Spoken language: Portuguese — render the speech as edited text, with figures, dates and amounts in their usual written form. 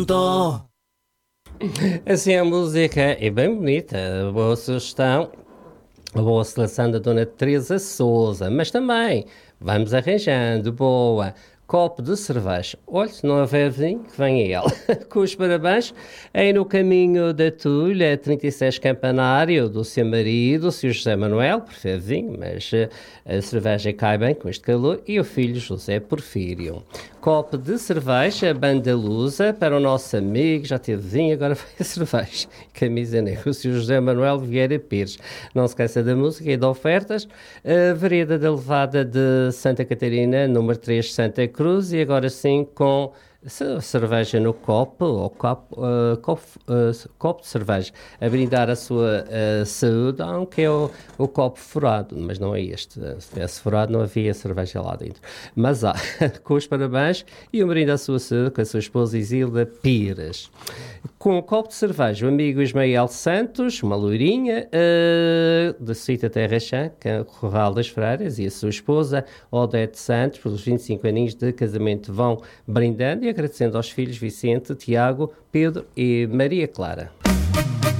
Dó. Assim a música é bem bonita, boa sugestão, a boa seleção da Dona Teresa Souza, mas também vamos arranjando, boa, copo de cerveja. Olha, se não houver vinho, que venha ela. Com os parabéns, aí no caminho da Tulha, 36 Campanário, do seu marido, o Sr. José Manuel, prefere vinho, mas a cerveja cai bem com este calor, e o filho José Porfírio. Copo de cerveja, banda lusa, para o nosso amigo, já teve vinho, agora vai a cerveja. Camisa negra, o Sr. José Manuel Vieira Pires. Não se esqueça da música e de ofertas. A Vereda da Levada de Santa Catarina, número 3, Santa Cruz, e agora sim com cerveja no copo, ou copo de cerveja, a brindar a sua saúde, aunque é o copo furado, mas não é este. Se tivesse furado, não havia cerveja lá dentro. Mas há, com os parabéns e um brinde à sua saúde com a sua esposa Isilda Pires. Com um copo de cerveja, o amigo Ismael Santos, uma loirinha, da Cita Terra Chã, Corral das Freiras, e a sua esposa Odete Santos, pelos 25 aninhos de casamento, vão brindando e agradecendo aos filhos Vicente, Tiago, Pedro e Maria Clara.